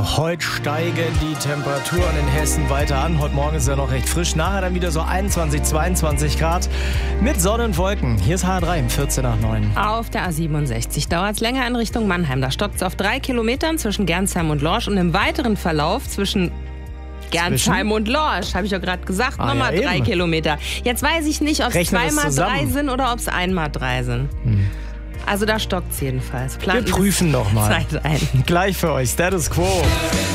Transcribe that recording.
Heute steigen die Temperaturen in Hessen weiter an. Heute Morgen ist ja noch recht frisch. Nachher dann wieder so 21, 22 Grad mit Sonne und Wolken. Hier ist HR3 14 nach 9. Auf der A67 dauert es länger in Richtung Mannheim. Da stockt es auf 3 Kilometern zwischen Gernsheim und Lorsch. Und im weiteren Verlauf zwischen Gernsheim und Lorsch, habe ich ja gerade gesagt, nochmal 3 Kilometer. Jetzt weiß ich nicht, ob es 2x3 sind oder ob es 1x3 sind. Also da stockt es jedenfalls. Wir prüfen nochmal. Zeit ein. Gleich für euch Status Quo.